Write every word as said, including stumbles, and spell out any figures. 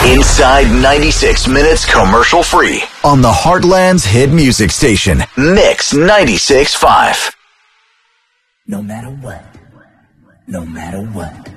Inside ninety-six minutes commercial free on the Heartland's hit music station, Mix ninety-six point five. No matter what, no matter what.